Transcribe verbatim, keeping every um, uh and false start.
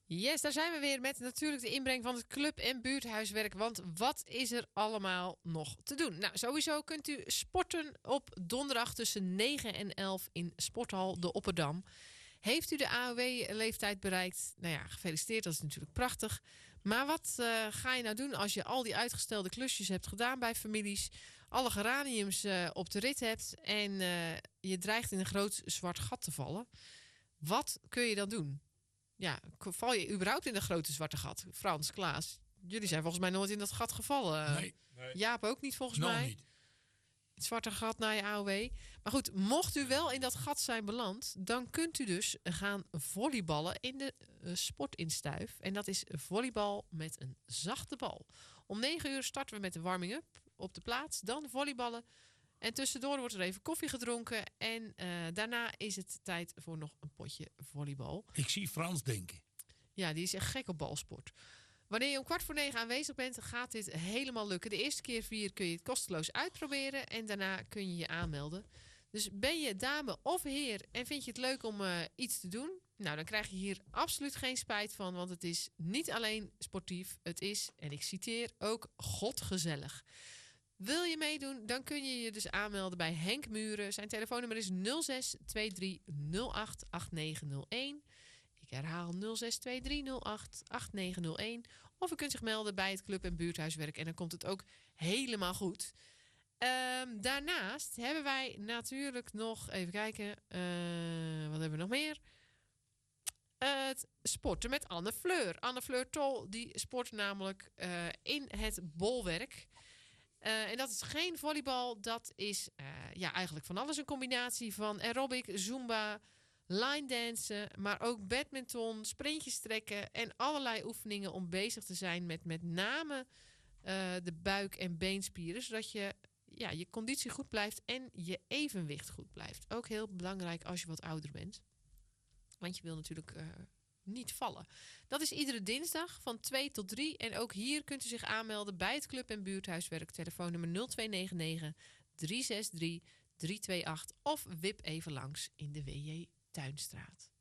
Yes, daar zijn we weer met natuurlijk de inbreng van het club- en buurthuiswerk. Want wat is er allemaal nog te doen? Nou, sowieso kunt u sporten op donderdag tussen negen en elf in Sporthal de Opperdam. Heeft u de A O W-leeftijd bereikt? Nou ja, gefeliciteerd, dat is natuurlijk prachtig. Maar wat uh, ga je nou doen als je al die uitgestelde klusjes hebt gedaan bij families, alle geraniums uh, op de rit hebt en uh, je dreigt in een groot zwart gat te vallen? Wat kun je dan doen? Ja, val je überhaupt in een grote zwarte gat? Frans, Klaas, jullie zijn volgens mij nooit in dat gat gevallen. Nee. nee. Jaap ook niet, volgens Nog mij. niet. Het zwarte gat naar je A O W. Maar goed, mocht u wel in dat gat zijn beland, dan kunt u dus gaan volleyballen in de uh, sportinstuif. En dat is volleybal met een zachte bal. Om negen uur starten we met de warming-up op de plaats. Dan volleyballen. En tussendoor wordt er even koffie gedronken. En uh, daarna is het tijd voor nog een potje volleybal. Ik zie Frans denken. Ja, die is echt gek op balsport. Wanneer je om kwart voor negen aanwezig bent, gaat dit helemaal lukken. De eerste keer vier kun je het kosteloos uitproberen. En daarna kun je je aanmelden. Dus ben je dame of heer en vind je het leuk om uh, iets te doen? Nou, dan krijg je hier absoluut geen spijt van. Want het is niet alleen sportief. Het is, en ik citeer, ook godgezellig. Wil je meedoen, dan kun je je dus aanmelden bij Henk Muren. Zijn telefoonnummer is nul zes twee drie nul acht acht negen nul een. Ik herhaal nul zes twee drie nul acht acht negen nul een. Of u kunt zich melden bij het club- en buurthuiswerk. En dan komt het ook helemaal goed. Um, daarnaast hebben wij natuurlijk nog... Even kijken. Uh, wat hebben we nog meer? Uh, het sporten met Anne Fleur. Anne Fleur Tol die sport namelijk uh, in het bolwerk. Uh, en dat is geen volleybal. Dat is uh, ja, eigenlijk van alles een combinatie van aerobic, zumba, line dansen, maar ook badminton, sprintjes trekken en allerlei oefeningen om bezig te zijn met met name uh, de buik- en beenspieren, zodat je ja, je conditie goed blijft en je evenwicht goed blijft. Ook heel belangrijk als je wat ouder bent. Want je wil natuurlijk uh, niet vallen. Dat is iedere dinsdag van twee tot drie. En ook hier kunt u zich aanmelden bij het club- en buurthuiswerk. Telefoonnummer nul twee negen negen drie zes drie drie twee acht. Of wip even langs in de W J Tuinstraat.